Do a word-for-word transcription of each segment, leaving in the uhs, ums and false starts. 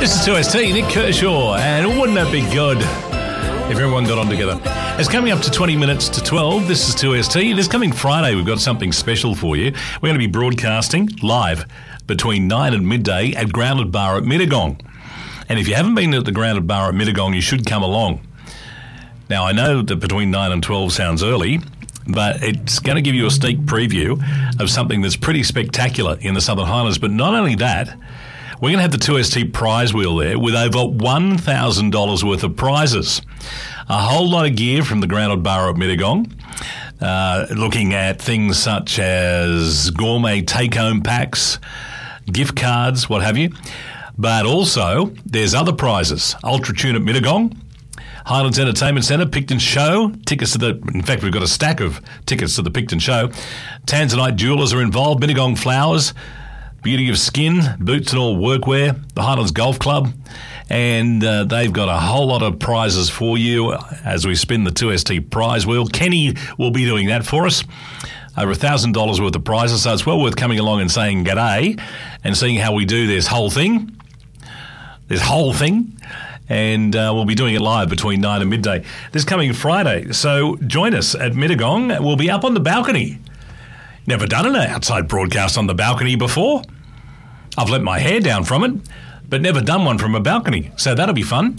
This is two S T, Nick Kershaw, and wouldn't that be good if everyone got on together? It's coming up to twenty minutes to twelve. This is two S T. This coming Friday, we've got something special for you. We're going to be broadcasting live between nine and midday at Grounded Bar at Mittagong. And if you haven't been at the Grounded Bar at Mittagong, you should come along. Now, I know that between nine and twelve sounds early, but it's going to give you a sneak preview of something that's pretty spectacular in the Southern Highlands. But not only that, we're going to have the two S T prize wheel there with over one thousand dollars worth of prizes. A whole lot of gear from the Grounded Bar at Mittagong, uh, looking at things such as gourmet take-home packs, gift cards, what have you. But also, there's other prizes. Ultra Tune at Mittagong, Highlands Entertainment Centre, Picton Show, tickets to the, in fact, we've got a stack of tickets to the Picton Show. Tanzanite Jewellers are involved, Mittagong Flowers, Beauty of Skin, Boots and All Workwear, the Highlands Golf Club, and uh, they've got a whole lot of prizes for you as we spin the two S T prize wheel. Kenny will be doing that for us. Over one thousand dollars worth of prizes, so it's well worth coming along and saying g'day and seeing how we do this whole thing. This whole thing. And uh, we'll be doing it live between nine and midday this coming Friday. So join us at Mittagong. We'll be up on the balcony. Never done an outside broadcast on the balcony before. I've let my hair down from it, but never done one from a balcony. So that'll be fun.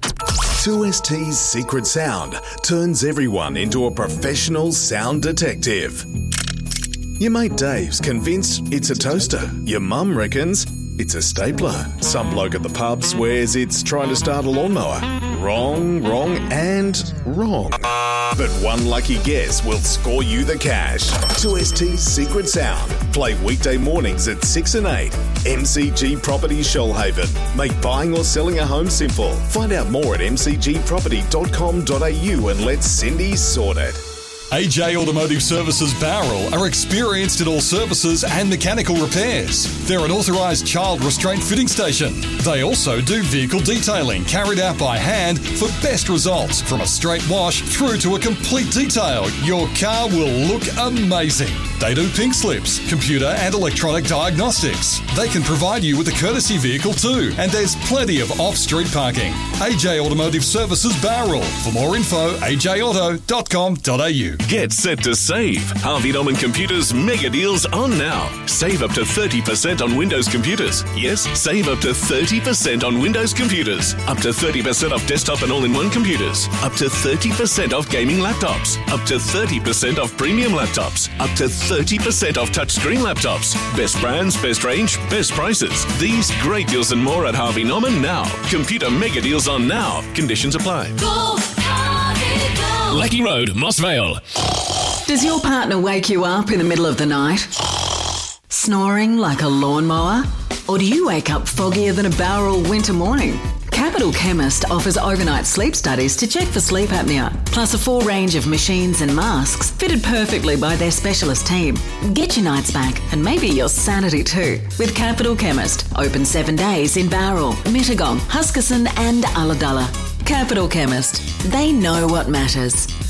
two S T's secret sound turns everyone into a professional sound detective. Your mate Dave's convinced it's a toaster. Your mum reckons it's a stapler. Some bloke at the pub swears it's trying to start a lawnmower. Wrong, wrong, and wrong. But one lucky guess will score you the cash. two S T's Secret Sound. Play weekday mornings at six and eight. M C G Property Shoalhaven. Make buying or selling a home simple. Find out more at m c g property dot com dot a u and let Cindy sort it. A J Automotive Services Bowral are experienced in all services and mechanical repairs. They're an authorised child restraint fitting station. They also do vehicle detailing carried out by hand for best results. From a straight wash through to a complete detail, your car will look amazing. They do pink slips, computer and electronic diagnostics. They can provide you with a courtesy vehicle too, and there's plenty of off-street parking. A J Automotive Services Bowral. For more info, a j auto dot com dot a u. Get set to save. Harvey Norman Computers mega deals on now. Save up to thirty percent on Windows computers. Yes, save up to thirty percent on Windows computers. Up to thirty percent off desktop and all-in-one computers. Up to thirty percent off gaming laptops. Up to thirty percent off premium laptops. Up to thirty percent off touchscreen laptops. Best brands, best range, best prices. These great deals and more at Harvey Norman now. Computer mega deals on now. Conditions apply. Go, Harvey, go. Lecky Road, Moss Vale. Does your partner wake you up in the middle of the night? Snoring like a lawnmower? Or do you wake up foggier than a Bowral winter morning? Capital Chemist offers overnight sleep studies to check for sleep apnea, plus a full range of machines and masks fitted perfectly by their specialist team. Get your nights back and maybe your sanity too with Capital Chemist. Open seven days in Bowral, Mittagong, Huskisson and Ulladulla. Capital Chemist. They know what matters.